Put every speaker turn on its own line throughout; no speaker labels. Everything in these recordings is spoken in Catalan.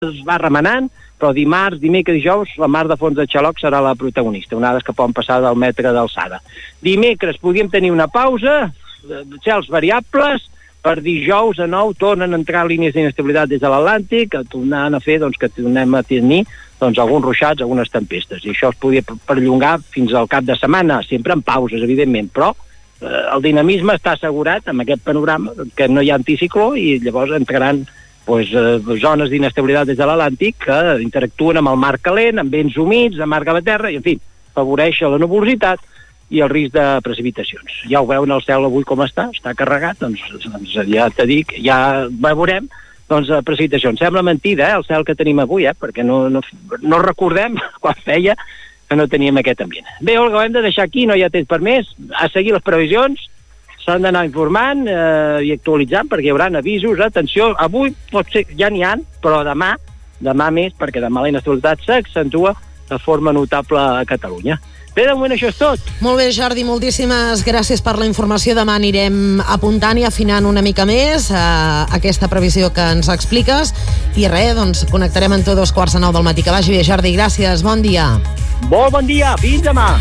es va remenant, però dimarts, dimecres i dijous la Mar de Fons de Xaloc serà la protagonista, onades que poden passar del metre d'alçada. Dimecres podíem tenir una pausa, cels variables, per dijous a nou tornen a entrar línies d'inestabilitat des de l'Atlàntic, tornant a fer que tornem a tenir alguns ruixats, algunes tempestes, i això es podia perllongar fins al cap de setmana, sempre en pauses, evidentment, però el dinamisme està assegurat amb aquest panorama, que no hi ha anticicló, i llavors entraran zones d'inestabilitat des de l'Atlàntic que interactuen amb el mar calent, amb vents humits, amb mar de terra, i en fi, afavoreix la nuvolositat i el risc de precipitacions. Ja ho veuen el cel avui com està carregat, doncs ja t'he dit, ja veurem precipitacions. Sembla mentida, el cel que tenim avui, perquè no recordem quan feia que no teníem aquest ambient. Bé, Olga, ho hem de deixar aquí, no hi ha temps per més, a seguir les previsions, s'han d'anar informant i actualitzant, perquè hi haurà avisos, atenció, avui potser ja n'hi ha, però demà més, perquè demà la inestabilitat s'accentua de forma notable a Catalunya. Bé, de moment això és tot.
Molt bé, Jordi, moltíssimes gràcies per la informació. Demà anirem apuntant i afinant una mica més aquesta previsió que ens expliques. I res, connectarem en tu 2:45 del matí. Que vagi bé, Jordi, gràcies, bon dia.
Bon dia, fins demà.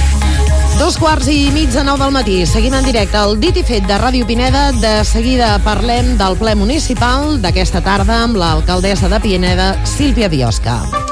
2:30 del matí. Seguim en directe al Dit i Fet de Ràdio Pineda. De seguida parlem del ple municipal d'aquesta tarda amb l'alcaldessa de Pineda, Sílvia Biosca.